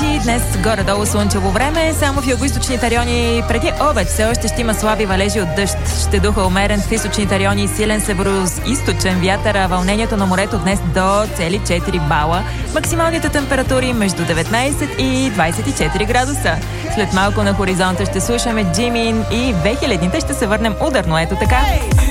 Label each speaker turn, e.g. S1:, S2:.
S1: Пазарджи. Днес горе-долу слънчево време, само в югоизточните райони преди обед все още ще има слаби валежи от дъжд. Ще духа умерен в източните райони силен североизточен вятър, а вълнението на морето днес до цели 4 бала. Максималните температури между 19 и 24 градуса. След малко на хоризонта ще слушаме Джимин и 2000-те ще се върнем ударно. Ето така.